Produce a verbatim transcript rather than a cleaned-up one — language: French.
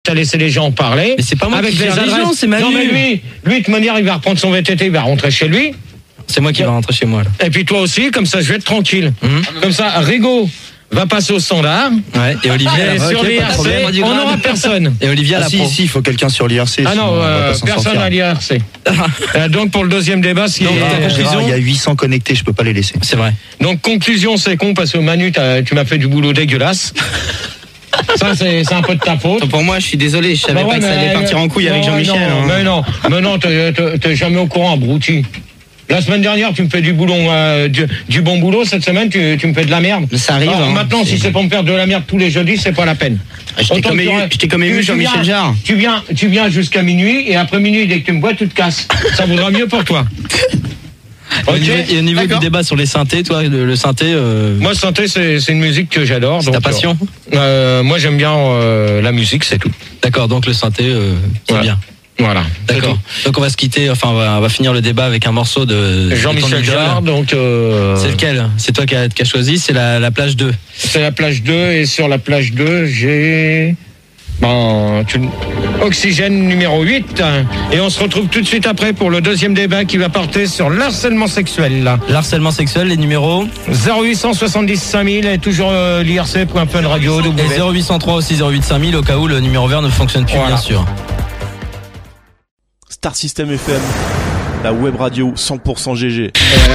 T'as laissé les gens parler. Mais c'est pas moi avec qui les gère les adresses. gens, c'est Manu. Non mais lui, lui de toute manière, il va reprendre son V T T, il va rentrer chez lui. C'est moi qui vais rentrer chez moi là. Et puis toi aussi, comme ça je vais être tranquille. Mmh. Comme ça, Rigaud va passer au standard. Ouais. Et Olivier, Et là, sur okay, l'I R C, on n'aura personne. Et Olivier, Ah la si, pro. si, il faut quelqu'un sur l'I R C. Ah non, euh, personne à l'I R C. euh, donc pour le deuxième débat, si donc, euh, Gérard, il y a huit cents connectés, je peux pas les laisser. C'est vrai. Donc conclusion, c'est con parce que Manu, tu m'as fait du boulot dégueulasse. Ça, c'est, c'est un peu de ta faute. Pour moi, je suis désolé, je savais bah ouais, pas que ça allait mais, partir en couille non, avec Jean-Michel. Non, hein. Mais non, mais non, t'es, t'es, t'es jamais au courant, abruti. La semaine dernière, tu me fais du boulot, euh, du, du bon boulot. Cette semaine, tu, tu me fais de la merde. Mais ça arrive. Alors, hein, maintenant, c'est... si c'est pour me faire de la merde tous les jeudis, c'est pas la peine. Je t'ai comme ému, je t'ai comme ému Jean-Michel Jarre. Tu viens, tu viens jusqu'à minuit et après minuit, dès que tu me vois, tu te casses. Ça vaudra mieux pour toi. Okay. Au niveau, et au niveau du débat sur les synthés, toi, le, le synthé. Euh... Moi, synthé, c'est, c'est une musique que j'adore. C'est donc, ta passion. euh, Moi, j'aime bien euh, la musique, c'est tout. D'accord, donc le synthé, euh, c'est ouais. bien. Voilà. D'accord. Donc on va se quitter. Enfin, on va, on va finir le débat avec un morceau de Jean-Michel Jarre. Donc. Euh... C'est lequel ? C'est toi qui as, qui as choisi. C'est la, la plage deux. C'est la plage deux et sur la plage deux, j'ai. Bon, tu... Oxygène numéro huit. Et on se retrouve tout de suite après pour le deuxième débat qui va porter sur l'harcèlement sexuel. L'harcèlement sexuel, les numéros zéro huit cent soixante-dix cinq mille et toujours euh, l'I R C point fun radio. Et zéro huit cent trois aussi zéro huit cinq mille au cas où le numéro vert ne fonctionne plus, voilà. Bien sûr. Star System F M, la web radio cent pour cent G G.